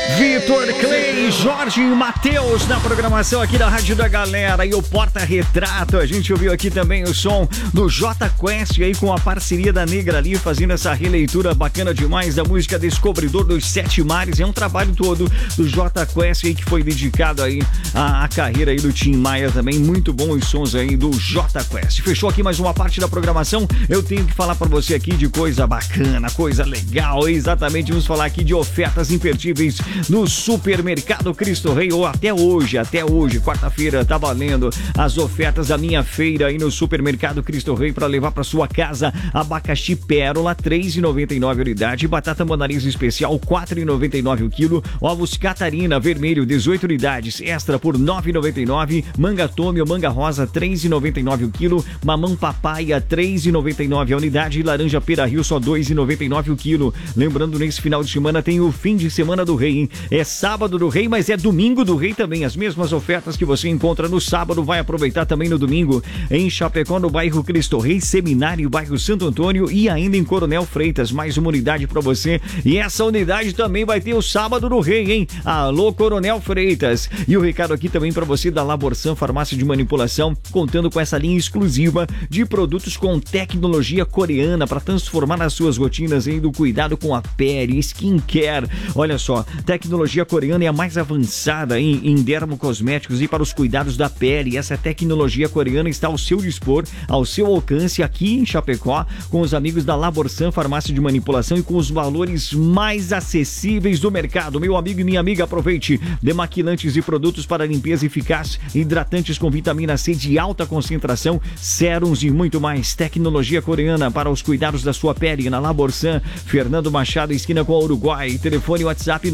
Vitor Clay, Jorge e Matheus na programação aqui da Rádio da Galera. E o Porta-Retrato, a gente ouviu aqui também o som do J Quest aí com a parceria da Negra ali, fazendo essa releitura bacana demais da música Descobridor dos Sete Mares. É um trabalho todo do J Quest aí que foi dedicado aí à carreira aí do Tim Maia também. Muito bom os sons aí do J Quest. Fechou aqui mais uma parte da programação. Eu tenho que falar pra você aqui de coisa bacana, coisa legal. Exatamente, vamos falar aqui de ofertas imperdíveis no Supermercado Cristo Rei, ou até hoje, quarta-feira, tá valendo as ofertas da minha feira aí no Supermercado Cristo Rei para levar para sua casa. Abacaxi Pérola, R$ 3,99 a unidade, batata monarisa especial, R$ 4,99 o quilo, ovos Catarina vermelho, 18 unidades, extra por R$ 9,99, manga tome ou manga rosa, R$ 3,99 o quilo, mamão papaya, R$ 3,99 a unidade, e laranja Pera Rio, só R$ 2,99 o quilo. Lembrando, nesse final de semana tem o fim de semana do Rei, hein? É sábado do Rei, mas é domingo do Rei também. As mesmas ofertas que você encontra no sábado, vai aproveitar também no domingo. Em Chapecó, no bairro Cristo Rei, Seminário, bairro Santo Antônio, e ainda em Coronel Freitas. Mais uma unidade pra você. E essa unidade também vai ter o sábado do Rei, hein? Alô, Coronel Freitas. E o recado aqui também pra você da Laborsan Farmácia de Manipulação, contando com essa linha exclusiva de produtos com tecnologia coreana para transformar as suas rotinas aí do cuidado com a pele, skincare. Olha só, tecnologia coreana é a mais avançada em dermocosméticos e para os cuidados da pele. Essa tecnologia coreana está ao seu dispor, ao seu alcance aqui em Chapecó, com os amigos da Laborsan Farmácia de Manipulação e com os valores mais acessíveis do mercado. Meu amigo e minha amiga, aproveite. Demaquilantes e produtos para limpeza eficaz, hidratantes com vitamina C de alta concentração, sérums e muito mais. Tecnologia coreana para os cuidados da sua pele na Laborsan, Fernando Machado, esquina com a Uruguai. Telefone WhatsApp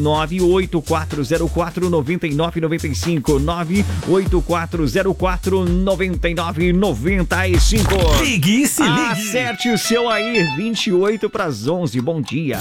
984049995, 984049995. Ligue e se ligue. Acerte o seu aí, 28 para as 11. Bom dia.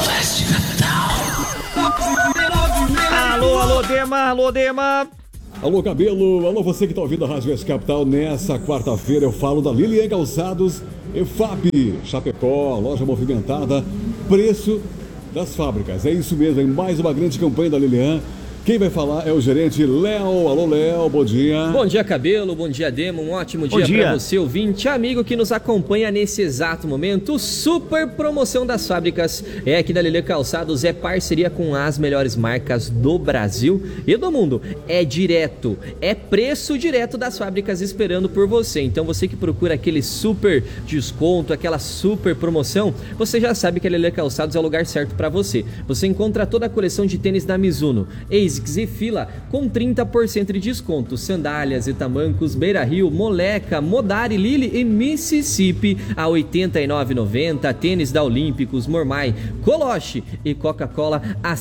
Alô, Dema, alô, Dema. Alô, Cabelo, alô, você que tá ouvindo a Rádio West Capital. Nessa quarta-feira eu falo da Lilian Calçados, EFAP, Chapecó, loja movimentada, preço das fábricas. É isso mesmo, em mais uma grande campanha da Lilian. Quem vai falar é o gerente Léo. Alô, Léo, bom dia. Bom dia, Cabelo, bom dia, Demo, um ótimo dia para você, ouvinte, amigo que nos acompanha nesse exato momento. Super promoção das fábricas é aqui da Lilian Calçados, é parceria com as melhores marcas do Brasil e do mundo. É direto, é preço direto das fábricas esperando por você. Então você que procura aquele super desconto, aquela super promoção, você já sabe que a Lilian Calçados é o lugar certo para você. Você encontra toda a coleção de tênis da Mizuno, ASICS e Fila com 30% de desconto. Sandálias e tamancos Beira Rio, Moleca, Modari, Lily e Mississippi a R$ 89,90. Tênis da Olímpicos, Mormai, Coloche e Coca-Cola a R$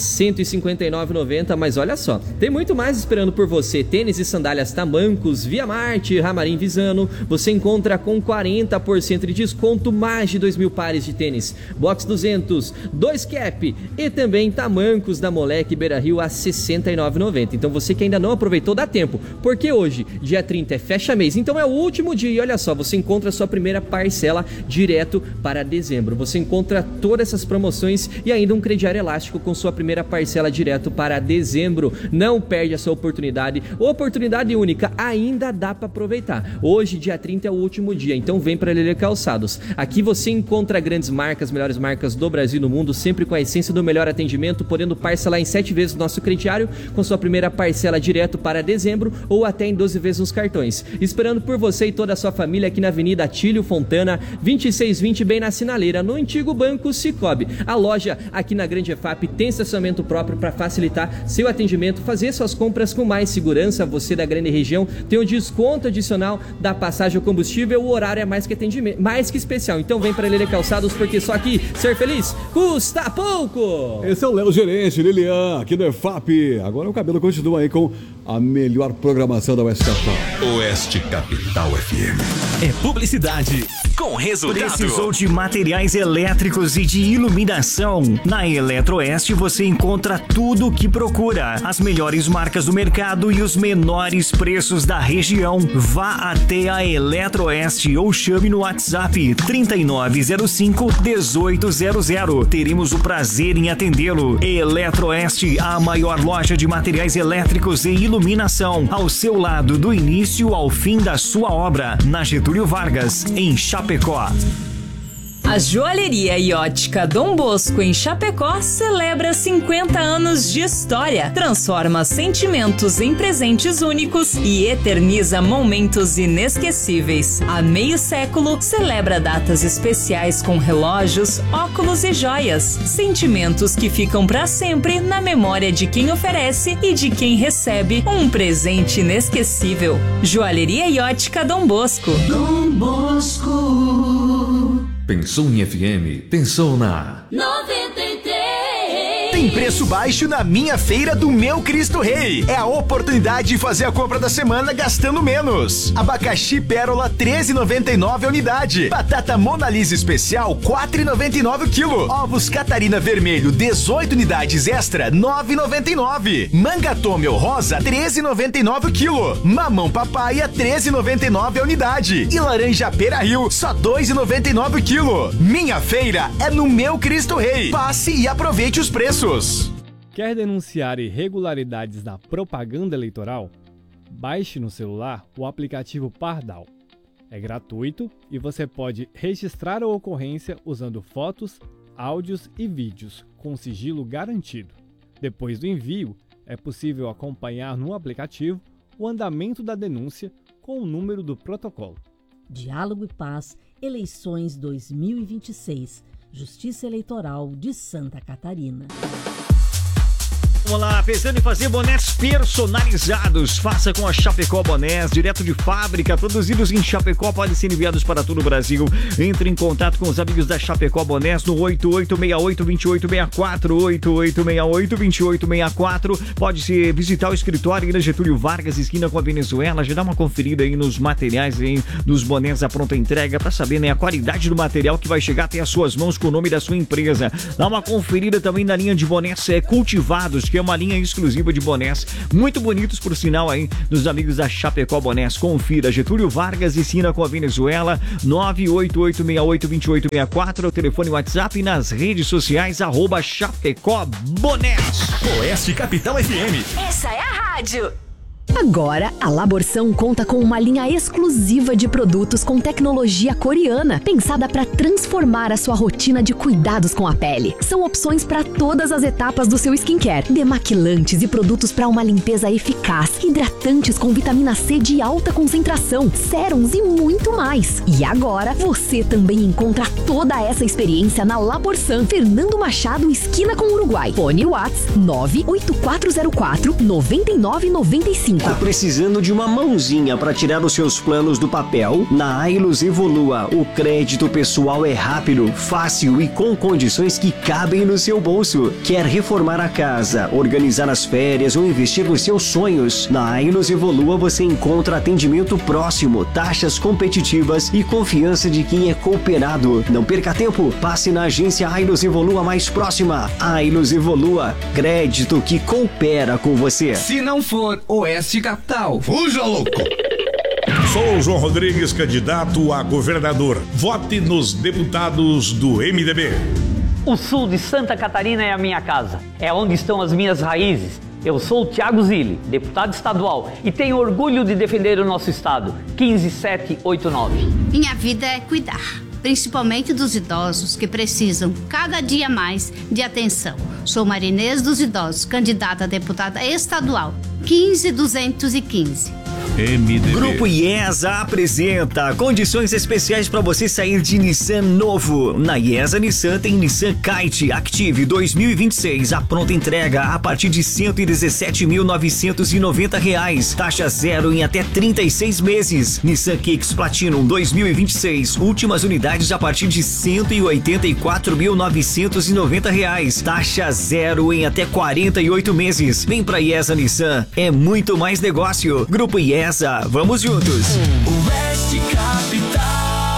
159,90. Mas olha só, tem muito mais esperando por você. Tênis e sandálias tamancos, Via Marte, Ramarim Visano, você encontra com 40% de desconto, mais de 2.000 pares de tênis. Box 200, 2 cap e também tamancos da Moleque Beira Rio a R$ 69,90. Então você que ainda não aproveitou, dá tempo, porque hoje, dia 30, é fecha mês, então é o último dia e olha só, você encontra a sua primeira parcela direto para dezembro. Você encontra todas essas promoções e ainda um crediário elástico com sua primeira parcela direto para dezembro. Não perde essa oportunidade única, ainda dá para aproveitar. Hoje, dia 30, é o último dia, então vem para Lilian Calçados. Aqui você encontra grandes marcas, melhores marcas do Brasil e do mundo, sempre com a essência do melhor atendimento, podendo parcelar em 7 vezes o nosso crediário, com sua primeira parcela direto para dezembro ou até em 12 vezes nos cartões. Esperando por você e toda a sua família aqui na Avenida Atílio Fontana, 2620, bem na Sinaleira, no antigo Banco Cicobi. A loja aqui na Grande EFAP tem estacionamento próprio para facilitar seu atendimento, fazer suas compras com mais segurança. Você da grande região tem um desconto adicional da passagem ao combustível, o horário é mais que atendimento, mais que especial. Então vem para Lilian Calçados, porque só aqui ser feliz custa pouco. Esse é o Léo, gerente Lilian, aqui do EFAP. você. Agora o cabelo continua aí com a melhor programação da Oeste Capital. Oeste Capital FM. É publicidade com resultado. Precisou de materiais elétricos e de iluminação? Na Eletroeste você encontra tudo o que procura. As melhores marcas do mercado e os menores preços da região. Vá até a Eletroeste ou chame no WhatsApp 3905-1800. Teremos o prazer em atendê-lo. Eletroeste, a maior loja de materiais elétricos e iluminação. Ao seu lado do início ao fim da sua obra. Na Getúlio Vargas, em Chapecó. A Joalheria e Ótica Dom Bosco em Chapecó celebra 50 anos de história, transforma sentimentos em presentes únicos e eterniza momentos inesquecíveis. Há meio século, celebra datas especiais com relógios, óculos e joias, sentimentos que ficam para sempre na memória de quem oferece e de quem recebe um presente inesquecível. Joalheria e Ótica Dom Bosco. Dom Bosco. Pensou em FM? Pensou na 93. Tem preço baixo na Minha Feira do Meu Cristo Rei. É a oportunidade de fazer a compra da semana gastando menos. Abacaxi Pérola 13,99 a unidade. Batata Mona Lisa Especial 4,99 o quilo. Ovos Catarina Vermelho 18 unidades extra 9,99. Manga Tômel Rosa 13,99 o quilo. Mamão Papaya 13,99 a unidade. E laranja Pera Rio só 2,99 o quilo. Minha Feira é no Meu Cristo Rei. Passe e aproveite os preços. Quer denunciar irregularidades na propaganda eleitoral? Baixe no celular o aplicativo Pardal. É gratuito e você pode registrar a ocorrência usando fotos, áudios e vídeos com sigilo garantido. Depois do envio, é possível acompanhar no aplicativo o andamento da denúncia com o número do protocolo. Diálogo e Paz, eleições 2026. Justiça Eleitoral de Santa Catarina. Vamos lá, pensando em fazer bonés personalizados? Faça com a Chapecó Bonés, direto de fábrica, produzidos em Chapecó, podem ser enviados para todo o Brasil. Entre em contato com os amigos da Chapecó Bonés no 8868-2864, 8868-2864. Pode se visitar o escritório aí na Getúlio Vargas, esquina com a Venezuela. Já dá uma conferida aí nos materiais, aí, nos bonés da pronta entrega, para saber, né, a qualidade do material que vai chegar até as suas mãos com o nome da sua empresa. Dá uma conferida também na linha de bonés cultivados, que é uma linha exclusiva de bonés muito bonitos, por sinal, aí dos amigos da Chapecó Bonés. Confira, Getúlio Vargas, esquina com a Venezuela, 988682864, o telefone WhatsApp e nas redes sociais, @Chapecó Bonés. Oeste Capital FM. Essa é a rádio. Agora, a Laborção conta com uma linha exclusiva de produtos com tecnologia coreana, pensada para transformar a sua rotina de cuidados com a pele. São opções para todas as etapas do seu skincare, demaquilantes e produtos para uma limpeza eficaz, hidratantes com vitamina C de alta concentração, sérums e muito mais. E agora, você também encontra toda essa experiência na Laborção, Fernando Machado, esquina com o Uruguai. Fone Whats 98404-9995. Tá precisando de uma mãozinha para tirar os seus planos do papel? Na Ailos Evolua, o crédito pessoal é rápido, fácil e com condições que cabem no seu bolso. Quer reformar a casa, organizar as férias ou investir nos seus sonhos? Na Ailos Evolua você encontra atendimento próximo, taxas competitivas e confiança de quem é cooperado. Não perca tempo, passe na agência Ailos Evolua mais próxima. Ailos Evolua, crédito que coopera com você. Se não for Oeste Capital, fuja, louco! Sou o João Rodrigues, candidato a governador. Vote nos deputados do MDB. O sul de Santa Catarina é a minha casa. É onde estão as minhas raízes. Eu sou o Thiago Zilli, deputado estadual, e tenho orgulho de defender o nosso estado. 15789. Minha vida é cuidar, principalmente dos idosos que precisam cada dia mais de atenção. Sou Marinês dos Idosos, candidata a deputada estadual. 15215. MDB. Grupo IESA apresenta condições especiais para você sair de Nissan novo. Na IESA Nissan tem Nissan Kite Active 2026, a pronta entrega a partir de R$ 117.990. Taxa zero em até 36 meses. Nissan Kicks Platinum 2026, últimas unidades a partir de R$ 184.990. Taxa zero em até 48 meses. Vem pra IESA Nissan, é muito mais negócio. Grupo IESA, vamos juntos. Oeste Capital.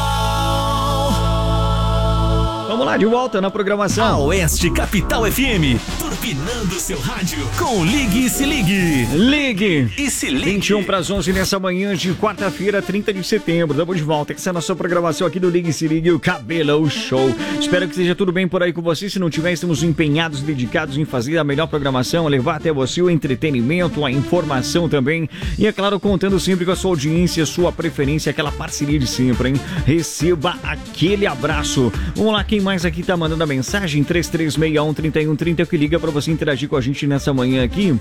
Vamos lá, de volta na programação. A Oeste Capital FM, turbinando seu rádio com Ligue e Se Ligue. Ligue e Se Ligue. 21 para as 11 nessa manhã de quarta-feira, 30 de setembro. Estamos de volta. Essa é a nossa programação aqui do Ligue e Se Ligue, o Cabelão Show. Espero que esteja tudo bem por aí com você. Se não tiver, estamos empenhados e dedicados em fazer a melhor programação, levar até você o entretenimento, a informação também. E, é claro, contando sempre com a sua audiência, sua preferência, aquela parceria de sempre, hein? Receba aquele abraço. Vamos lá, quem mais aqui tá mandando a mensagem? 3361-3130, que liga pra você interagir com a gente nessa manhã aqui.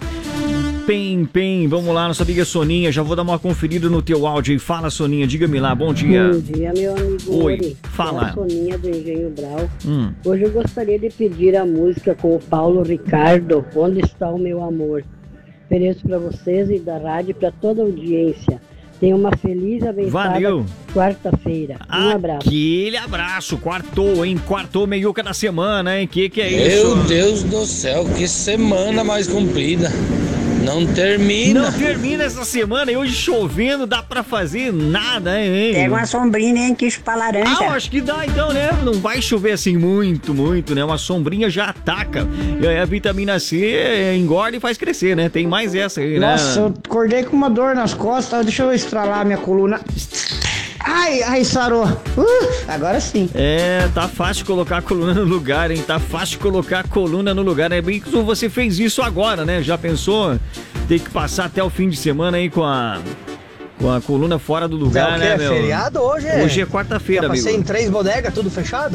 Pem, vamos lá, nossa amiga Soninha, já vou dar uma conferida no teu áudio aí. Fala, Soninha, diga-me lá, bom dia. Bom dia, meu amigo. Oi, fala. É a Soninha do Engenho Brau. Hoje eu gostaria de pedir a música com o Paulo Ricardo, Onde Está o Meu Amor. Ofereço para vocês e da rádio, para toda a audiência. Tenha uma feliz e abençoada quarta-feira. Um abraço. Aquele abraço. Quartou, hein? Quartou meiuca da semana, hein? Que é isso? Meu Deus do céu, que semana mais comprida. Não termina. Não termina essa semana e hoje chovendo, dá pra fazer nada, hein? Pega uma sombrinha, hein? Que chupa laranja. Ah, acho que dá então, né? Não vai chover assim muito, né? Uma sombrinha já ataca. E aí a vitamina C engorda e faz crescer, né? Tem mais essa aí, né? Nossa, eu acordei com uma dor nas costas. Deixa eu estralar minha coluna. Ai, sarou. Agora sim. Tá fácil colocar a coluna no lugar, hein? Tá fácil colocar a coluna no lugar. É bem que você fez isso agora, né? Já pensou? Tem que passar até o fim de semana aí com a coluna fora do lugar, né, meu? É feriado hoje? Hoje é quarta-feira, amigo. Passei em 3 bodegas, tudo fechado?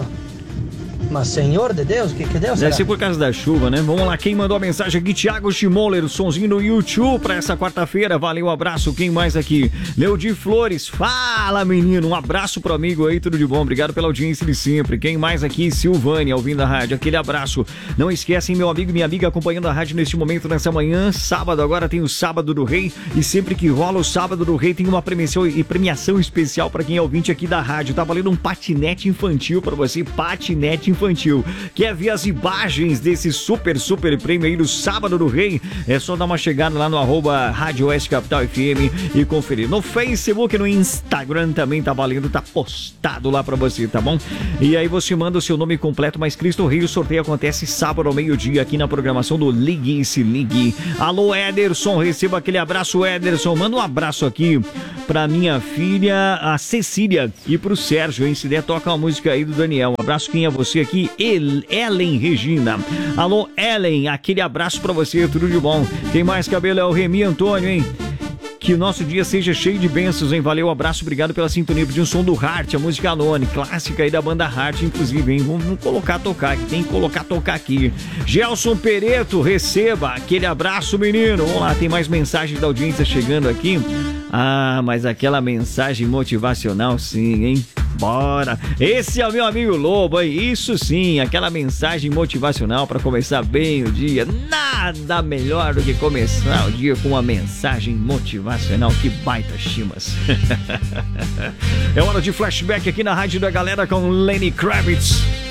Mas, Senhor de Deus, o que deu? Deve ser por causa da chuva, né? Vamos lá, quem mandou a mensagem aqui? Thiago Schmoller, o sonzinho no YouTube pra essa quarta-feira. Valeu, abraço. Quem mais aqui? Leodir Flores, fala, menino. Um abraço pro amigo aí, tudo de bom. Obrigado pela audiência de sempre. Quem mais aqui? Silvânia, ouvindo a rádio. Aquele abraço. Não esquecem, meu amigo e minha amiga, acompanhando a rádio neste momento, nessa manhã. Sábado, agora tem o Sábado do Rei. E sempre que rola o Sábado do Rei, tem uma premiação especial pra quem é ouvinte aqui da rádio. Tá valendo um patinete infantil pra você. Patinete infantil. Quer ver as imagens desse super prêmio aí do Sábado do Rei? É só dar uma chegada lá no @Rádio Oeste Capital FM e conferir. No Facebook, no Instagram também tá valendo, tá postado lá pra você, tá bom? E aí você manda o seu nome completo, mais Cristo Rei. O sorteio acontece sábado ao meio-dia aqui na programação do Ligue e Se Ligue. Alô, Ederson, receba aquele abraço, Ederson. Manda um abraço aqui pra minha filha, a Cecília, e pro Sérgio, hein? Se der, toca uma música aí do Daniel. Um abraço, quem é você aqui? Ellen Regina. Alô, Ellen, aquele abraço pra você, tudo de bom. Quem mais, cabelo? É o Remy Antônio, hein? Que o nosso dia seja cheio de bênçãos, hein? Valeu, abraço, obrigado pela sintonia. Pedi um som do Heart, a música Alone, clássica aí da banda Heart, inclusive, hein? Vamos colocar tocar, tem que colocar tocar aqui. Gelson Pereto, receba aquele abraço, menino. Vamos lá, tem mais mensagens da audiência chegando aqui. Ah, mas aquela mensagem motivacional, sim, hein? Bora! Esse é o meu amigo Lobo, hein? Isso sim, aquela mensagem motivacional para começar bem o dia. Nada melhor do que começar o dia com uma mensagem motivacional. Que baita chimas! É hora de flashback aqui na Rádio da Galera com Lenny Kravitz.